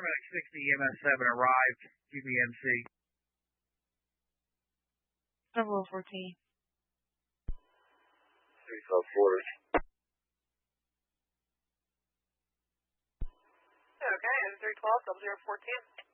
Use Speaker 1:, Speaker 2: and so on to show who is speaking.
Speaker 1: Paramedic 60 EMS 7 arrived, GBMC.
Speaker 2: Number 14.
Speaker 3: 35 quarters.
Speaker 4: Okay, M312, 0014.